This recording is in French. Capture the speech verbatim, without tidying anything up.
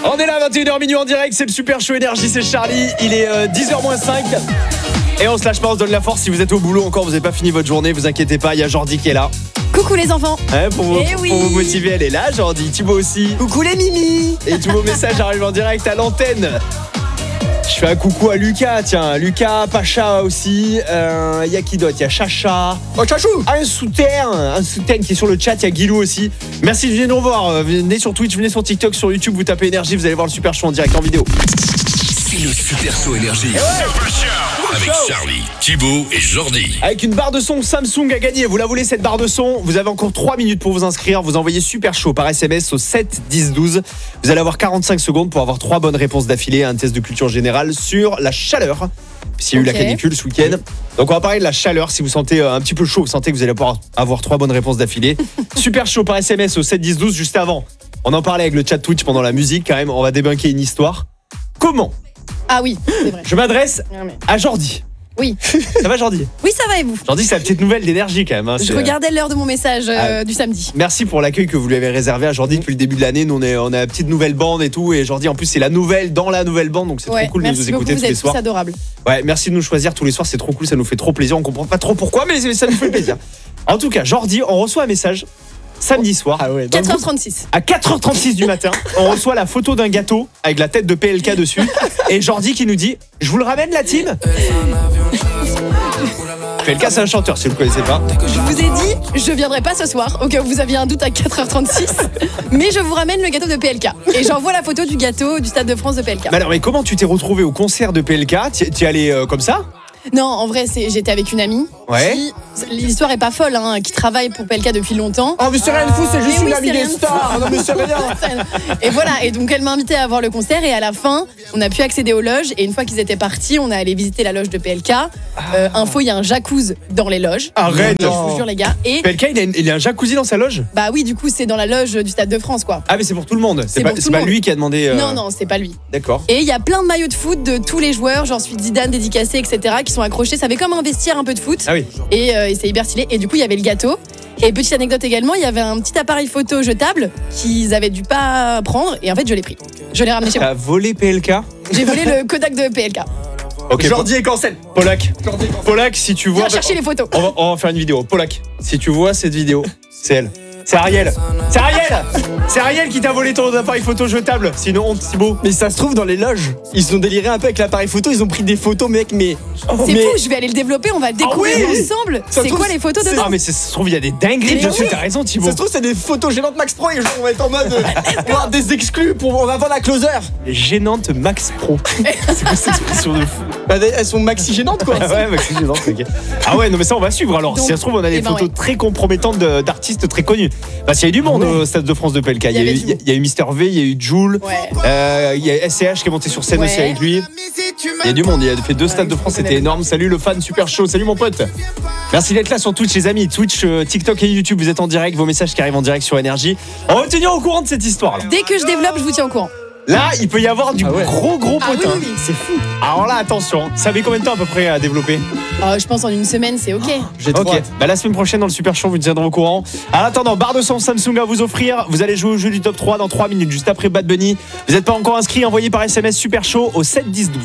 On est là, vingt et une heures minuit en direct, c'est le Super Show Énergie, c'est Charlie. Il est euh, dix heures moins cinq. Et on se lâche pas, on se donne la force. Si vous êtes au boulot encore, vous n'avez pas fini votre journée, vous inquiétez pas, il y a Jordi qui est là. Coucou les enfants. Hein, pour, vous, Eh oui. pour vous motiver, elle est là, Jordi. Thibaut aussi. Coucou les mimi. Et tous vos messages arrivent en direct à l'antenne. Je fais un coucou à Lucas, tiens, Lucas, Pacha aussi. Il euh, y a qui d'autre? Il y a Chacha. Oh Chachou. Un soutien, un soutien qui est sur le chat. Il y a Guilou aussi. Merci de venir nous revoir. Venez sur Twitch, venez sur TikTok, sur YouTube. Vous tapez Énergie, vous allez voir le Super Show en direct en vidéo. C'est le Super Show Énergie. Avec Charlie, Thibaut et Jordi. Avec une barre de son Samsung à gagner. Vous la voulez cette barre de son? Vous avez encore trois minutes pour vous inscrire. Vous envoyez Super Show par S M S au sept dix douze. Vous allez avoir quarante-cinq secondes pour avoir trois bonnes réponses d'affilée à un test de culture générale sur la chaleur. S'il y a eu Ok. la canicule ce week-end. Donc on va parler de la chaleur. Si vous sentez un petit peu chaud, vous sentez que vous allez pouvoir avoir trois bonnes réponses d'affilée. Super Show par S M S au sept dix douze. Juste avant, on en parlait avec le chat Twitch pendant la musique. Quand même, on va débunker une histoire. Comment Ah oui, c'est vrai. je m'adresse Non, mais- à Jordi? Oui. Ça va Jordi? Oui, ça va et vous? Jordi, c'est la petite nouvelle d'énergie quand même. Hein. Je C'est- regardais l'heure de mon message euh, Ah. du samedi. Merci pour l'accueil que vous lui avez réservé à Jordi depuis le début de l'année. Nous, on est, on a la petite nouvelle bande et tout. Et Jordi, en plus, c'est la nouvelle dans la nouvelle bande. Donc, c'est Ouais, trop cool de merci nous beaucoup, écouter vous tous les êtes soirs. tous adorables. Ouais, merci de nous choisir tous les soirs. C'est trop cool. Ça nous fait trop plaisir. On comprend pas trop pourquoi, mais ça nous fait plaisir. En tout cas, Jordi, on reçoit un message samedi soir. Ah ouais. dans le quatre heures trente-six. À quatre heures trente-six du matin, on reçoit la photo d'un gâteau avec la tête de P L K dessus. Et Jordi qui nous dit: je vous le ramène, la team? P L K, c'est un chanteur, si vous ne le connaissez pas. Je vous ai dit, je viendrai pas ce soir, au cas où vous aviez un doute à quatre heures trente-six, mais je vous ramène le gâteau de P L K. Et j'envoie la photo du gâteau du Stade de France de P L K. Mais alors, mais comment tu t'es retrouvé au concert de P L K? Tu tu es allé euh, comme ça? Non, en vrai, c'est, j'étais avec une amie. Ouais. Qui, l'histoire est pas folle, hein, qui travaille pour P L K depuis longtemps. Oh mais c'est rien de fou, c'est Mais juste oui, une c'est amie rien des de stars. fou. Non mais c'est rien. Et voilà, et donc elle m'a invité à voir le concert et à la fin, on a pu accéder aux loges et une fois qu'ils étaient partis, on est allé visiter la loge de P L K. Euh, info, il y a un jacuzzi dans les loges. Arrête. Je vous jure les gars. Et P L K, il a, une- il a un jacuzzi dans sa loge? bah oui, du coup, c'est dans la loge du Stade de France quoi. Ah mais c'est pour tout le monde. C'est C'est pas, pour tout c'est le pas monde. lui qui a demandé. euh, Non, non, c'est pas lui. D'accord. Et il y a plein de maillots de foot de tous les joueurs, genre celui de Zidane dédicacé, et cetera, qui sont accrochés. Ça avait comme un vestiaire un peu de foot. Ah oui. Et, euh, et c'est hyper stylé. Et du coup, il y avait le gâteau. Et petite anecdote également, il y avait un petit appareil photo jetable qu'ils avaient dû pas prendre. Et en fait, je l'ai pris. Je l'ai ramené chez moi. T'as volé P L K? J'ai volé le Kodak de P L K. Ok. Jordi est cancel. Polak. Polak, si tu vois. Viens chercher les photos. On va, on va faire une vidéo. Polak, si tu vois cette vidéo, c'est elle. C'est Ariel. C'est Ariel. C'est Ariel qui t'a volé ton appareil photo jetable. Sinon, honte, Thibaut. Mais ça se trouve dans les loges, ils se sont délirés un peu avec l'appareil photo, ils ont pris des photos mec mais C'est mais fou, je vais aller le développer, on va le découvrir Ah oui. ensemble. Ça se C'est trouve, quoi les photos c'est- dedans? Ah mais c'est- ça se trouve il y a des dingueries Mais dessus. oui. T'as raison, Thibaut. ça se trouve c'est des photos gênantes Max Pro et genre on va être en mode euh, on va avoir des exclus pour on va voir la closer. Gênante Max Pro. C'est quoi cette expression de fou? Bah, elles sont maxi gênantes quoi. Ah ouais, Max gênante. Ok. Ah ouais, non mais ça on va suivre. Alors Donc, si ça se trouve on a des eh ben photos ouais. très compromettantes de- d'artistes très connus. Parce qu'il y a eu du monde Ah ouais. au Stade de France de P L K. Il y, a avait eu- du il y a- il y a eu Mister V, il y a eu Jul. Ouais. Euh, Il y a S C H qui est monté sur scène Ouais. aussi avec lui. Il y a du monde, il a fait deux stades de France, c'était énorme. Salut le fan super chaud, salut mon pote. Merci d'être là sur Twitch les amis, Twitch, euh, TikTok et YouTube, vous êtes en direct, vos messages qui arrivent en direct sur Énergie. On va vous tenir au courant de cette histoire là. Dès que je développe, je vous tiens au courant. Là, il peut y avoir du Ah ouais. gros gros Ah oui, potin. oui, oui. C'est fou. Alors là, attention, ça met combien de temps à peu près à développer? Euh, je pense en une semaine, c'est ok. J'ai trop Ok, hâte. bah la semaine prochaine dans le Super Show, vous tiendrez au courant. En attendant, barre de son Samsung à vous offrir. Vous allez jouer au jeu du top trois dans trois minutes, juste après Bad Bunny. Vous n'êtes pas encore inscrit, envoyez par S M S Super Show au sept dix douze.